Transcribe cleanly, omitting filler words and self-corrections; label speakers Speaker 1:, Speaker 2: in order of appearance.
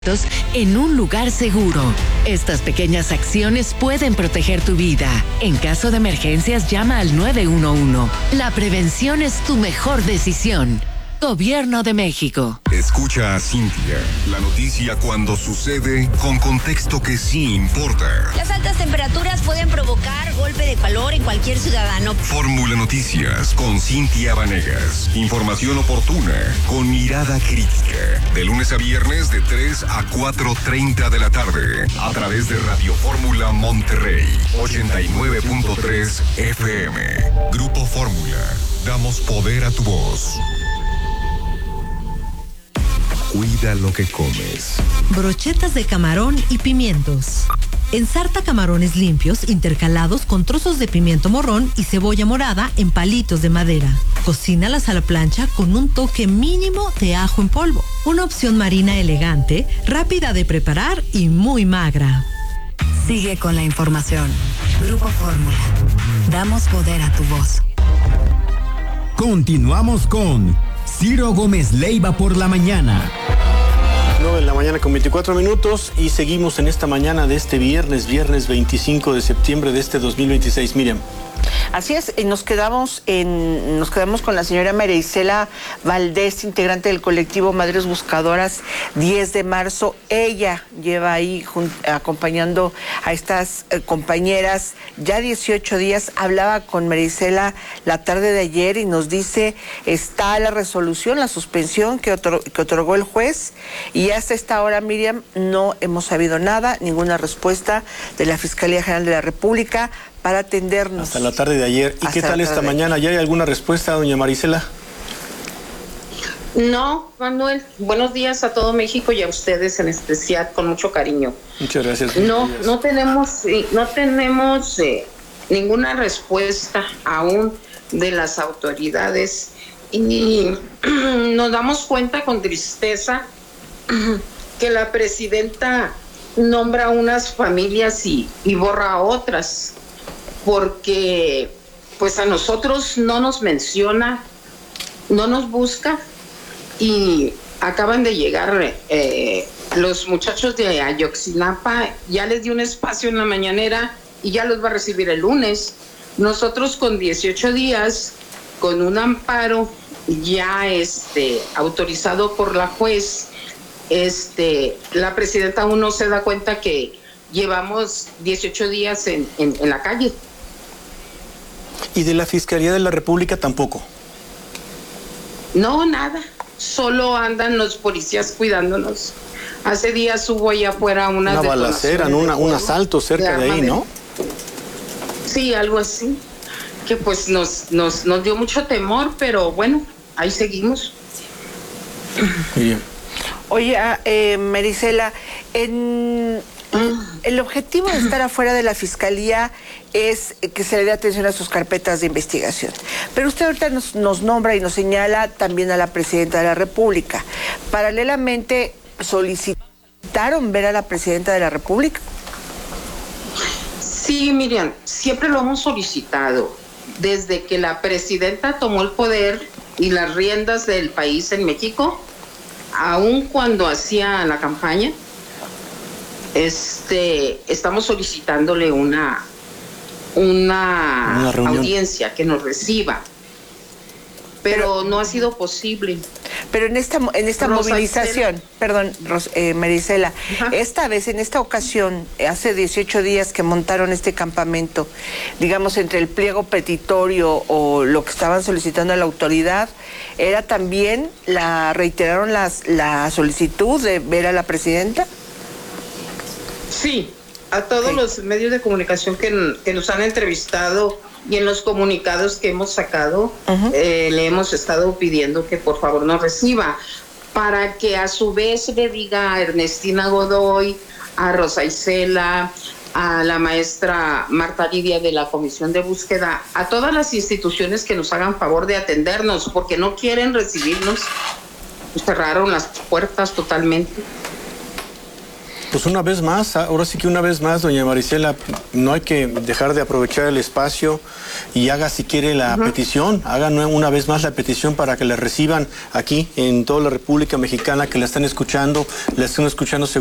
Speaker 1: en un lugar seguro. Estas pequeñas acciones pueden proteger tu vida. En caso de emergencias, llama al 911. La prevención es tu mejor decisión. Gobierno de México.
Speaker 2: Escucha a Cintia, la noticia cuando sucede con contexto que sí importa.
Speaker 3: Las altas temperaturas pueden provocar golpe de calor en cualquier ciudadano.
Speaker 2: Fórmula Noticias con Cintia Vanegas. Información oportuna con mirada crítica. De lunes a viernes de 3 a 4:30 de la tarde. A través de Radio Fórmula Monterrey 89.3 FM. Grupo Fórmula. Damos poder a tu voz. Cuida lo que comes.
Speaker 4: Brochetas de camarón y pimientos. Ensarta camarones limpios intercalados con trozos de pimiento morrón y cebolla morada en palitos de madera. Cocínalas a la plancha con un toque mínimo de ajo en polvo. Una opción marina elegante, rápida de preparar y muy magra.
Speaker 5: Sigue con la información. Grupo Fórmula. Damos poder a tu voz.
Speaker 6: Continuamos con Ciro Gómez Leiva por la mañana.
Speaker 7: 9 de la mañana con 24 minutos y seguimos en esta mañana de este viernes 25 de septiembre de este 2026. Miriam.
Speaker 8: Así es, nos quedamos con la señora María Isela Valdés, integrante del colectivo Madres Buscadoras 10 de marzo. Ella lleva ahí acompañando a estas compañeras ya 18 días. Hablaba con María Isela la tarde de ayer y nos dice, está la resolución, la suspensión que otorgó el juez, y hasta esta hora, Miriam, no hemos sabido nada, ninguna respuesta de la Fiscalía General de la República para atendernos.
Speaker 7: Hasta la tarde de ayer. ¿Y qué tal esta mañana? ¿Ya hay alguna respuesta, doña Marisela?
Speaker 9: No, Manuel. Buenos días a todo México y a ustedes en especial, con mucho cariño.
Speaker 7: Muchas gracias.
Speaker 9: No tenemos ninguna respuesta aún de las autoridades y nos damos cuenta con tristeza que la presidenta nombra unas familias y borra a otras, porque pues a nosotros no nos menciona, no nos busca, y acaban de llegar los muchachos de Ayotzinapa, ya les dio un espacio en la mañanera y ya los va a recibir el lunes. Nosotros con 18 días, con un amparo ya autorizado por la juez, la presidenta aún no se da cuenta que llevamos 18 días en la calle.
Speaker 7: ¿Y de la Fiscalía de la República tampoco?
Speaker 9: No, nada. Solo andan los policías cuidándonos. Hace días hubo allá afuera una
Speaker 7: balacera, un asalto cerca de ahí, ¿no?
Speaker 9: Sí, algo así. Que pues nos dio mucho temor, pero bueno, ahí seguimos.
Speaker 7: Bien.
Speaker 8: Oye, Marisela, el objetivo de estar afuera de la Fiscalía es que se le dé atención a sus carpetas de investigación. Pero usted ahorita nos nombra y nos señala también a la Presidenta de la República. Paralelamente, ¿solicitaron ver a la Presidenta de la República?
Speaker 9: Sí, Miriam, siempre lo hemos solicitado. Desde que la Presidenta tomó el poder y las riendas del país en México, aun cuando hacía la campaña, estamos solicitándole una audiencia que nos reciba, pero no ha sido posible.
Speaker 8: Pero en esta movilización, perdón, Marisela, esta vez, en esta ocasión, hace 18 días que montaron este campamento, digamos, entre el pliego petitorio o lo que estaban solicitando a la autoridad, ¿era también, reiteraron la solicitud de ver a la presidenta?
Speaker 9: Sí, a todos los medios de comunicación que nos han entrevistado y en los comunicados que hemos sacado, le hemos estado pidiendo que por favor nos reciba, para que a su vez le diga a Ernestina Godoy, a Rosa Isela, a la maestra Marta Lidia de la Comisión de Búsqueda, a todas las instituciones que nos hagan favor de atendernos, porque no quieren recibirnos, cerraron las puertas totalmente.
Speaker 7: Pues una vez más, ahora sí que una vez más, doña Marisela, no hay que dejar de aprovechar el espacio y haga si quiere la petición, hagan una vez más la petición para que la reciban aquí en toda la República Mexicana, que la están escuchando